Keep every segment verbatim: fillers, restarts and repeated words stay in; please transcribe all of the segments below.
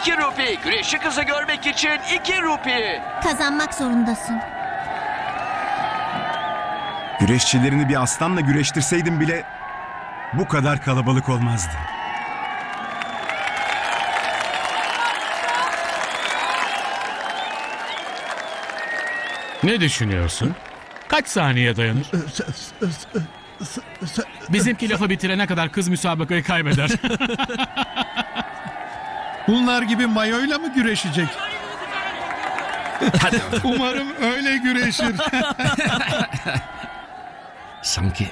iki rupi. Güreşçi kızı görmek için iki rupi. Kazanmak zorundasın. Güreşçilerini bir aslanla güreştirseydin bile bu kadar kalabalık olmazdı. Ne düşünüyorsun? Kaç saniye dayanır? Bizimki lafı bitirene kadar kız müsabakayı kaybeder. Bunlar gibi mayoyla mı güreşecek? Umarım öyle güreşir. Sanki...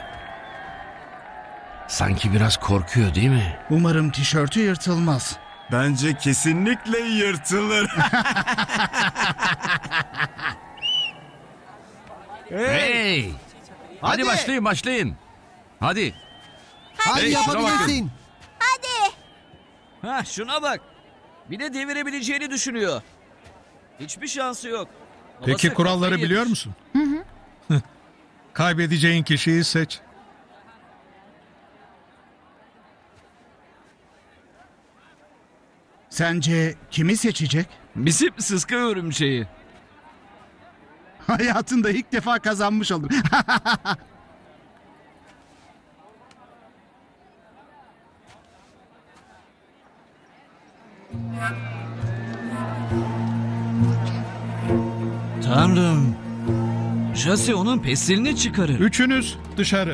Sanki biraz korkuyor değil mi? Umarım tişörtü yırtılmaz. Bence kesinlikle yırtılır. Hey! Hadi, başlayın başlayın. Hadi. Hadi Hey, şuna bakın. yapabilirsin. Ha şuna bak. Bir de devirebileceğini düşünüyor. Hiçbir şansı yok. Peki Babası kuralları kafayı biliyor yemiş. musun? Kaybedeceğin kişiyi seç. Sence kimi seçecek? Bizim sıska örümceği. Hayatında ilk defa kazanmış olur. Tanrım. Jesse onun pestilini çıkarır. Üçünüz dışarı.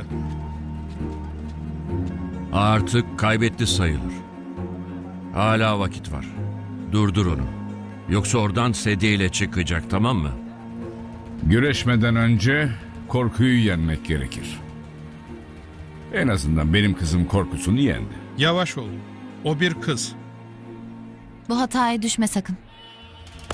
Artık kaybetti sayılır. Hala vakit var. Durdur onu. Yoksa oradan sedyeyle çıkacak, tamam mı? Güreşmeden önce korkuyu yenmek gerekir. En azından benim kızım korkusunu yendi. Yavaş ol. O bir kız. Bu hataya düşme sakın.